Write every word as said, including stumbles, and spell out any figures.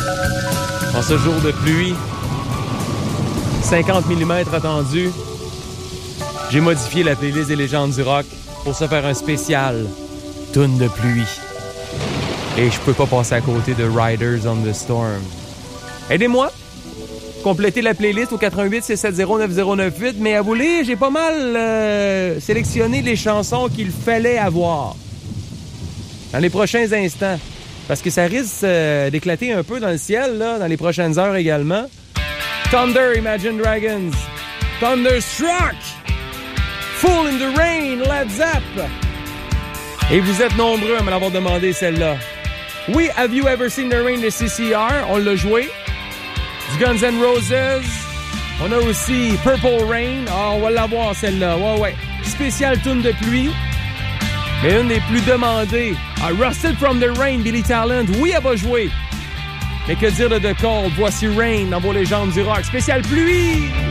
En ce jour de pluie, cinquante millimètres attendus, j'ai modifié la playlist des légendes du rock pour se faire un spécial toune de pluie. Et je peux pas passer à côté de Riders on the Storm. Aidez-moi! Complétez la playlist au quatre un huit, six sept zéro, neuf zéro neuf huit, mais avouez, j'ai pas mal euh, sélectionné les chansons qu'il fallait avoir dans les prochains instants. Parce que ça risque euh, d'éclater un peu dans le ciel, là, dans les prochaines heures également. Thunder, Imagine Dragons. Thunderstruck. Fool in the Rain, Led Zepp. Et vous êtes nombreux à me l'avoir demandé, celle-là. Oui, Have You Ever Seen the Rain de C C R? On l'a joué. Du Guns N' Roses. On a aussi Purple Rain. Ah, on va l'avoir, celle-là. Ouais, ouais. Spéciale toune de pluie. Mais une des plus demandées. Ah, Rusted from the Rain, Billy Talent. Oui, elle va jouer. Mais que dire de The Cold? Voici Rain dans vos légendes du rock. Spéciale pluie!